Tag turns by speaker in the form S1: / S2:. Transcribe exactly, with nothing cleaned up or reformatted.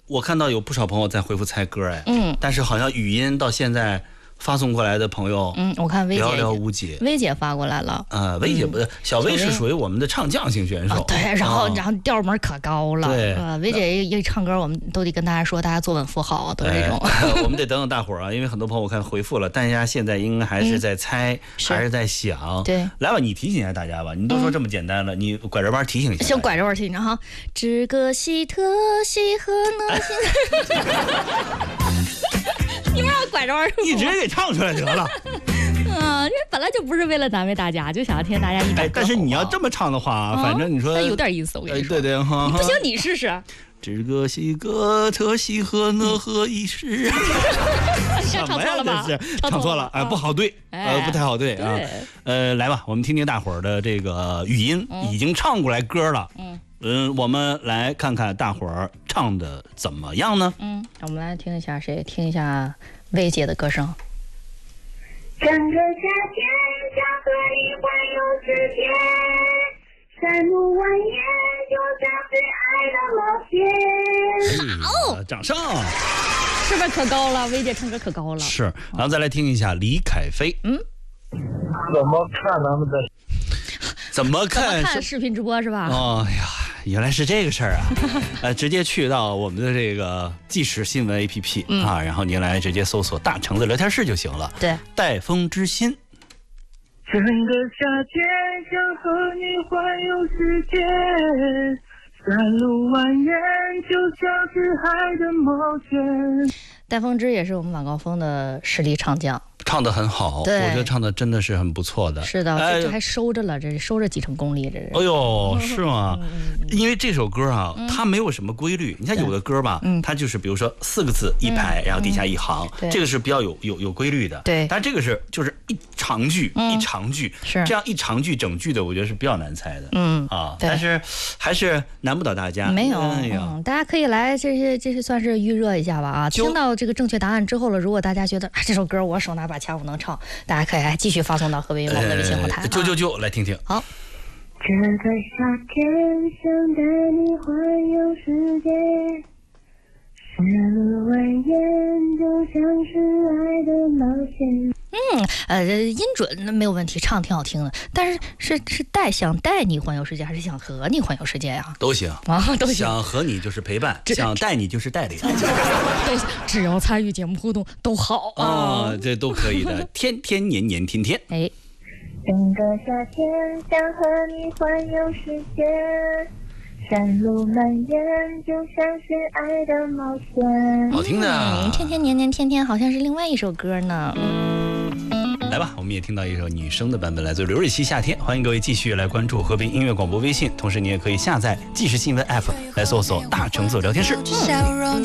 S1: 我看到有不少朋友在回复猜歌哎，
S2: 嗯，
S1: 但是好像语音到现在发送过来的朋友，
S2: 嗯，我看薇姐
S1: 寥寥无几。
S2: 薇姐发过来了，
S1: 呃，薇姐不是小薇是属于我们的唱将型选手，
S2: 啊、对，然后、哦、然后调门可高了，
S1: 对，
S2: 呃，薇姐一唱歌，我们都得跟大家说，大家坐稳扶好，都是这种。
S1: 哎、我们得等等大伙儿啊，因为很多朋友我看回复了，大家现在应该还是在猜，嗯、还是在想。
S2: 对，
S1: 来吧，你提醒一下大家吧，你都说这么简单了，嗯、你拐着弯提醒一下。
S2: 行，拐着弯提醒哈，只可惜特惜和那心。你不让拐着弯，
S1: 你直接给唱出来得了。
S2: 啊，这本来就不是为了难为大家，就想要听大家一百。
S1: 但是你要这么唱的话，啊、反正你说
S2: 有点意思，我跟你说。
S1: 哎、对对哈，
S2: 不行，你试试。
S1: 只可惜哥特西和那河一时。
S2: 唱错了吧？
S1: 这是唱错了，哎，不好对，呃，不太好对啊。呃，来吧，我们听听大伙儿的这个语音，已经唱过来歌了。嗯。嗯，我们来看看大伙儿唱的怎么样呢？
S2: 嗯，我们来听一下谁？听一下薇姐的歌声。
S3: 整个夏天，想和你环游世界，山路蜿蜒，就像是爱的冒险。
S2: 好，
S1: 掌声！
S2: 是不是可高了？薇姐唱歌可高了。
S1: 是，然后再来听一下李凯飞。
S2: 嗯，
S4: 怎么看咱们的？
S1: 怎么看？
S2: 怎么看视频直播是吧？
S1: 哦呀。原来是这个事儿啊，呃，直接去到我们的这个即时新闻 A P P、嗯、啊，然后您来直接搜索大橙子聊天室就行了。
S2: 对，
S1: 带风之心。
S4: 整个夏天想和你环游世界，山路蜿蜒，就像是海的冒险。
S2: 戴凤芝也是我们晚高峰的实力唱将。
S1: 唱得很好，我觉得唱的真的是很不错的。
S2: 是的，哎、这还收着了，这收着几成功力，这是。
S1: 哎呦，是吗？因为这首歌啊，嗯、它没有什么规律。你看有的歌吧，嗯、它就是比如说四个字一排，嗯、然后底下一行，嗯、这个是比较有有有规律的。
S2: 对，
S1: 但这个是就是一长句、嗯、一长句，
S2: 是
S1: 这样一长句整句的，我觉得是比较难猜的。
S2: 嗯
S1: 啊，但是还是难不倒大家。
S2: 没有，哎嗯、大家可以来这些这些算是预热一下吧啊！听到这个正确答案之后了，如果大家觉得、啊、这首歌我手拿把掐我能唱。大家可以还继续发送到河北音网的微信后台。
S1: 啾啾啾，来听听。
S2: 好。
S3: 这个夏天想带你环游世界，山路蜿蜒，就像是爱的冒险。
S2: 嗯，呃，音准没有问题，唱挺好听的。但是是是带想带你环游世界，还是想和你环游世界呀、啊？
S1: 都行
S2: 啊，都行。
S1: 想和你就是陪伴，想带你就是带领，
S2: 都只要参与节目互动都好啊，
S1: 哦、这都可以的。天天年年天天，
S2: 哎，
S3: 整个夏天想和你环游世界。山路蜿蜒，就像是爱的冒险。
S1: 好听的、
S2: 嗯，天天年年天天，好像是另外一首歌呢。
S1: 来吧，我们也听到一首女生的版本，来自刘瑞琦《夏天》。欢迎各位继续来关注和平音乐广播微信，同时你也可以下载即时新闻 app 来搜索大橙子聊天室。嗯